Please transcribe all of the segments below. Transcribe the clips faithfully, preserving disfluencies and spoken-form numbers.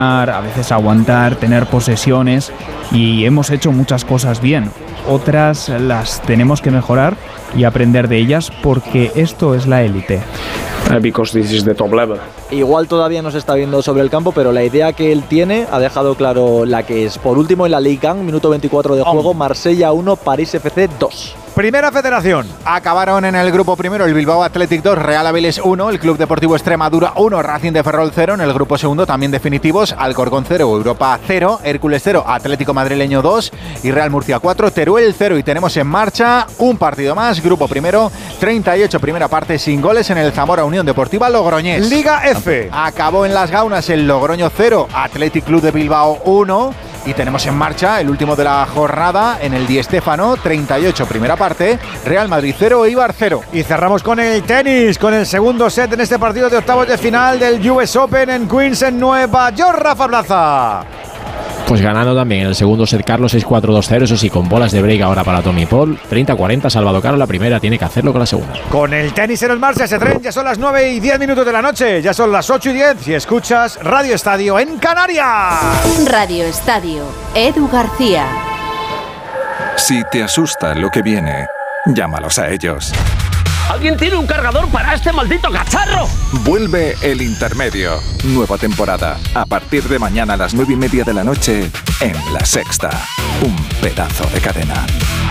a veces aguantar, tener posesiones, y hemos hecho muchas cosas bien. Otras las tenemos que mejorar y aprender de ellas, porque esto es la élite. Because this is the top level. Igual todavía no se está viendo sobre el campo, pero la idea que él tiene ha dejado claro la que es. Por último, en la Ligue uno, minuto veinticuatro de juego, Marsella uno, París F C dos. Primera Federación. Acabaron en el grupo primero el Bilbao Athletic dos, Real Avilés uno, el Club Deportivo Extremadura uno, Racing de Ferrol cero. En el grupo segundo también definitivos, Alcorcón cero, Europa cero, Hércules cero, Atlético Madrileño dos y Real Murcia cuatro, Teruel cero. Y tenemos en marcha un partido más, grupo primero, treinta y ocho primera parte sin goles en el Zamora Unión Deportiva Logroñés. Liga F. Acabó en Las Gaunas el Logroño cero, Athletic Club de Bilbao uno. Y tenemos en marcha el último de la jornada en el Di Stéfano, treinta y ocho primera parte, Real Madrid cero, Eibar cero. Y cerramos con el tenis, con el segundo set en este partido de octavos de final del U S Open en Queens, en Nueva York. Rafa Plaza. Pues ganando también en el segundo set Carlos seis cuatro dos cero, eso sí, con bolas de break ahora para Tommy Paul. treinta cuarenta, salvado Caro la primera, tiene que hacerlo con la segunda. Con el tenis en el marcha, ese tren, ya son las nueve y diez minutos de la noche, ya son las ocho y diez y escuchas Radio Estadio en Canarias. Radio Estadio, Edu García. Si te asusta lo que viene, llámalos a ellos. ¿Alguien tiene un cargador para este maldito cacharro? Vuelve El Intermedio. Nueva temporada. A partir de mañana a las nueve y media de la noche en La Sexta. Un pedazo de cadena.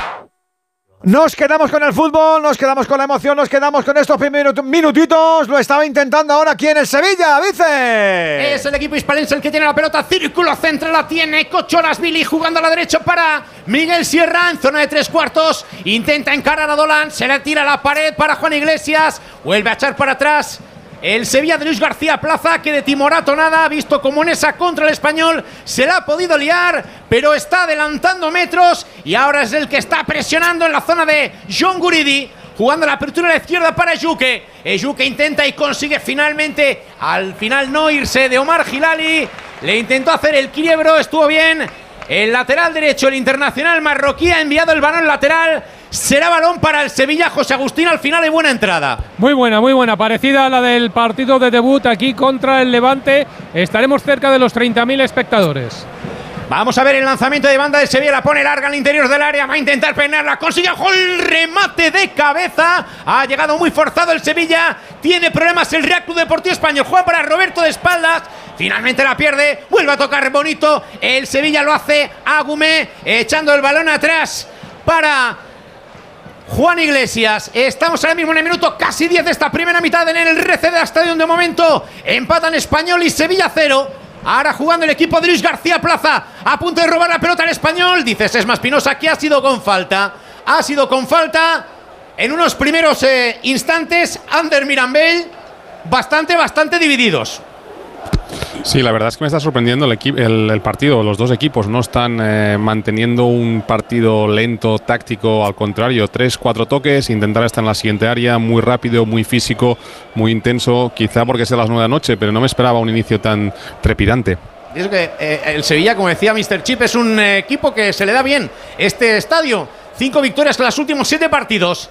Nos quedamos con el fútbol, nos quedamos con la emoción, nos quedamos con estos primeros minutitos. Lo estaba intentando ahora aquí en el Sevilla, Vice. Es el equipo hispalense el que tiene la pelota. Círculo central la tiene Cocholasvili jugando a la derecha para Miguel Sierra en zona de tres cuartos. Intenta encarar a Dolan, se le tira a la pared para Juan Iglesias. Vuelve a echar para atrás el Sevilla de Luis García Plaza, que de timorato nada, ha visto como en esa contra el Español se la ha podido liar, pero está adelantando metros y ahora es el que está presionando en la zona de John Guridi, jugando la apertura a la izquierda para Ejuke. Ejuke intenta y consigue finalmente, al final no irse de Omar Hilali, le intentó hacer el quiebro, estuvo bien. El lateral derecho, el internacional marroquí, ha enviado el balón lateral. Será balón para el Sevilla. José Agustín, al final hay buena entrada. Muy buena, muy buena. Parecida a la del partido de debut aquí contra el Levante. Estaremos cerca de los treinta mil espectadores. Vamos a ver el lanzamiento de banda del Sevilla. La pone larga al interior del área. Va a intentar peinarla. Consigue el remate de cabeza. Ha llegado muy forzado el Sevilla. Tiene problemas el Real Club Deportivo Español. Juega para Roberto de espaldas. Finalmente la pierde. Vuelve a tocar bonito. El Sevilla lo hace. Agumé echando el balón atrás para Juan Iglesias. Estamos ahora mismo en el minuto casi diez de esta primera mitad en el R C D Stadium. De momento empatan Español y Sevilla cero. Ahora jugando el equipo de Luis García Plaza, a punto de robar la pelota al Español. Dice Sesma Espinosa que ha sido con falta. Ha sido con falta en unos primeros eh, instantes. Ander Mirambell, bastante, bastante divididos. Sí, la verdad es que me está sorprendiendo el, el, el partido. Los dos equipos no están eh, manteniendo un partido lento, táctico. Al contrario, tres, cuatro toques, intentar estar en la siguiente área, muy rápido, muy físico, muy intenso. Quizá porque es a las nueve de la noche, pero no me esperaba un inicio tan trepidante. Es que eh, el Sevilla, como decía míster Chip, es un eh, equipo que se le da bien este estadio. Cinco victorias en los últimos siete partidos.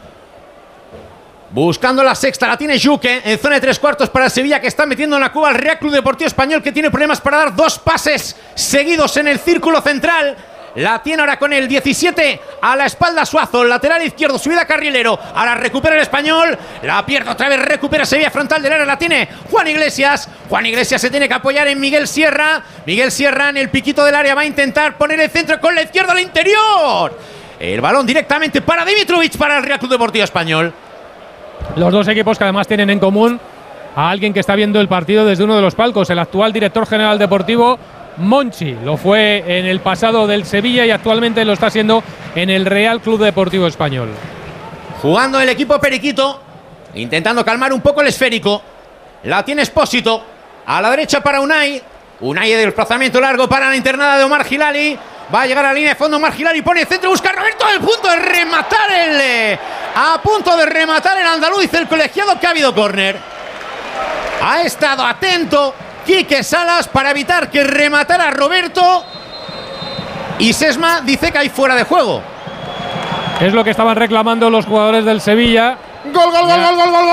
Buscando la sexta, la tiene Juque en zona de tres cuartos para el Sevilla, que está metiendo en la cuba al Real Club Deportivo Español, que tiene problemas para dar dos pases seguidos en el círculo central. La tiene ahora con el diecisiete a la espalda Suazo, lateral izquierdo, subida carrilero. Ahora recupera el Español, la pierde otra vez, recupera Sevilla frontal del área, la tiene Juan Iglesias. Juan Iglesias se tiene que apoyar en Miguel Sierra. Miguel Sierra en el piquito del área va a intentar poner el centro con la izquierda al interior. El balón directamente para Dimitrovic, para el Real Club Deportivo Español. Los dos equipos que además tienen en común a alguien que está viendo el partido desde uno de los palcos, el actual director general deportivo Monchi. Lo fue en el pasado del Sevilla y actualmente lo está haciendo en el Real Club Deportivo Español. Jugando el equipo periquito, intentando calmar un poco el esférico. La tiene Espósito, a la derecha para Unai. Unai de desplazamiento largo para la internada de Omar Hilali. Va a llegar a la línea de fondo Omar Hilali, pone el centro, busca a Roberto, al punto de rematar el... A punto de rematar el andaluz, dice el colegiado que ha habido córner. Ha estado atento Quique Salas para evitar que rematara Roberto. Y Sesma dice que hay fuera de juego. Es lo que estaban reclamando los jugadores del Sevilla. ¡Gol, gol, gol, gol, gol, gol!